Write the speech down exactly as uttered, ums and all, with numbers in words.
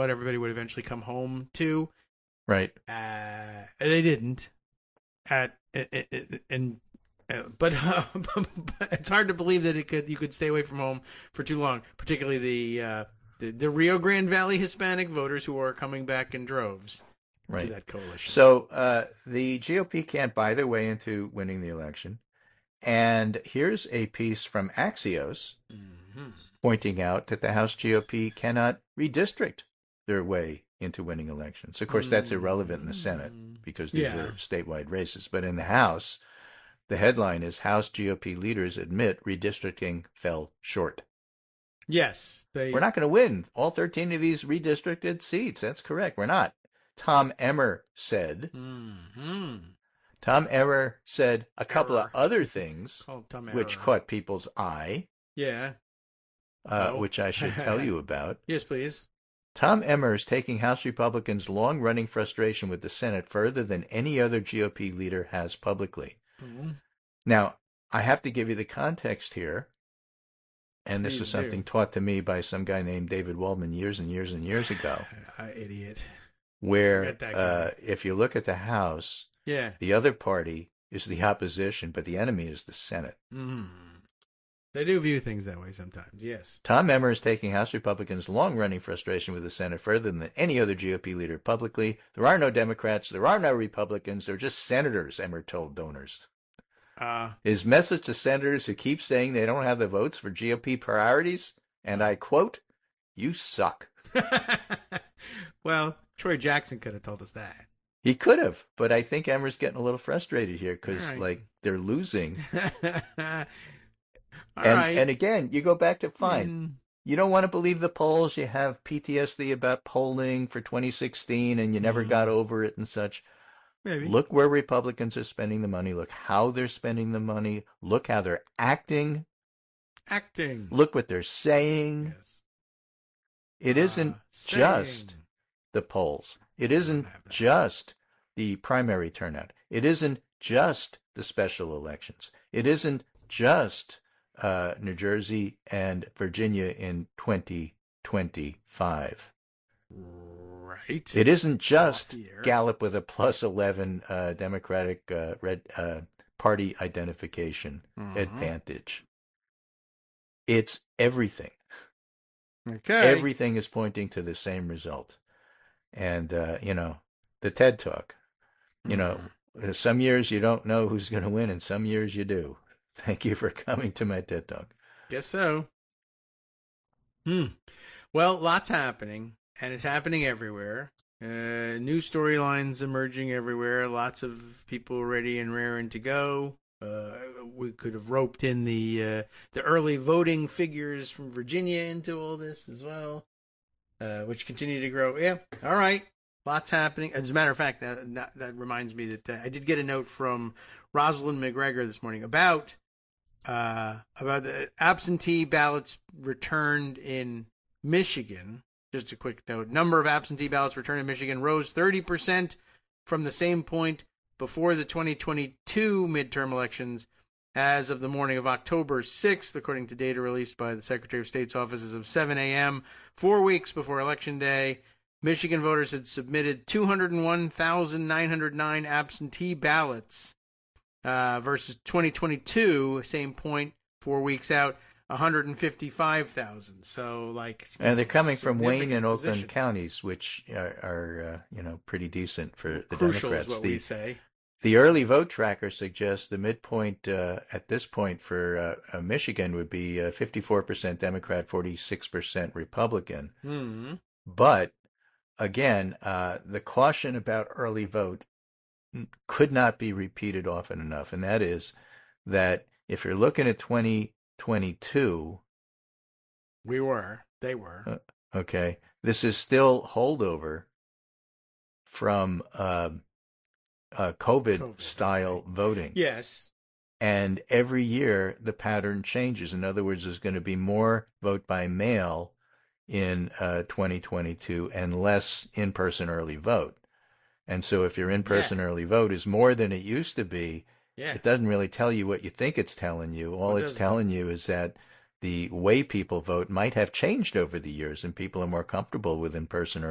thought everybody would eventually come home to. Right. Uh, they didn't. At and uh, but, uh, but it's hard to believe that it could you could stay away from home for too long, particularly the uh, the, the Rio Grande Valley Hispanic voters who are coming back in droves Right. to that coalition. So uh, the G O P can't buy their way into winning the election. And here's a piece from Axios mm-hmm. pointing out that the House G O P cannot redistrict their way into winning elections. Of course, that's irrelevant in the Senate because these yeah. are statewide races. But in the House, the headline is House G O P leaders admit redistricting fell short. Yes. They... We're not going to win all thirteen of these redistricted seats. That's correct. We're not. Tom Emmer said. Mm-hmm. Tom Emmer said a couple Error. of other things oh, Tom which Error. caught people's eye. Yeah. Uh, oh. Which I should tell you about. Yes, please. Tom Emmer is taking House Republicans' long-running frustration with the Senate further than any other G O P leader has publicly. Mm-hmm. Now, I have to give you the context here, and this Please was something do. taught to me by some guy named David Waldman years and years and years ago. Uh, idiot. Where uh, if you look at the House, yeah. the other party is the opposition, but the enemy is the Senate. Mm. They do view things that way sometimes, yes. Tom Emmer is taking House Republicans' long-running frustration with the Senate further than any other G O P leader publicly. There are no Democrats. There are no Republicans. They're just senators, Emmer told donors. Uh, His message to senators who keep saying they don't have the votes for G O P priorities, and I quote, "You suck." Well, Troy Jackson could have told us that. He could have, but I think Emmer's getting a little frustrated here because, right. like, they're losing. All and, right. and again, you go back to fine. Mm. You don't want to believe the polls. You have P T S D about polling for twenty sixteen, and you never mm. got over it and such. Maybe. Look where Republicans are spending the money. Look how they're spending the money. Look how they're acting. Acting. Look what they're saying. Yes. It uh, isn't saying. just the polls. It isn't just the primary turnout. It isn't just the special elections. It isn't just uh, New Jersey and Virginia in twenty twenty-five. Right. It isn't just Gallup with a plus eleven uh, Democratic uh, red uh, party identification mm-hmm. advantage. It's everything. Okay. Everything is pointing to the same result. And, uh, you know, the TED Talk, you mm-hmm. know, some years you don't know who's going to win and some years you do. Thank you for coming to my TED Talk. Guess so. Hmm. Well, lots happening, and it's happening everywhere. Uh, new storylines emerging everywhere. Lots of people ready and raring to go. Uh, we could have roped in the uh, the early voting figures from Virginia into all this as well, uh, which continue to grow. Yeah, all right. Lots happening. As a matter of fact, that, that reminds me that uh, I did get a note from Rosalind McGregor this morning about uh, about the absentee ballots returned in Michigan. Just a quick note. Number of absentee ballots returned in Michigan rose thirty percent from the same point before the twenty twenty-two midterm elections as of the morning of October sixth, according to data released by the Secretary of State's offices of seven a.m., four weeks before Election Day. Michigan voters had submitted two hundred one thousand nine hundred nine absentee ballots uh, versus twenty twenty-two, same point, four weeks out, one hundred fifty-five thousand. So, like, and they're coming from Wayne and Oakland position. counties, which are, are uh, you know, pretty decent for the Crucial Democrats. Is what the, we say. The early vote tracker suggests the midpoint uh, at this point for uh, uh, Michigan would be uh, fifty-four percent Democrat, forty-six percent Republican. Mm-hmm. But again, uh, the caution about early vote could not be repeated often enough, and that is that if you're looking at twenty twenty-two, we were, they were. Uh, okay, this is still holdover from uh, uh, COVID-style COVID. voting. Yes. And every year the pattern changes. In other words, there's going to be more vote by mail in uh, twenty twenty-two and less in-person early vote. And so if your in-person yeah. early vote is more than it used to be, yeah. it doesn't really tell you what you think it's telling you. All what it's telling it? you is that the way people vote might have changed over the years and people are more comfortable with in-person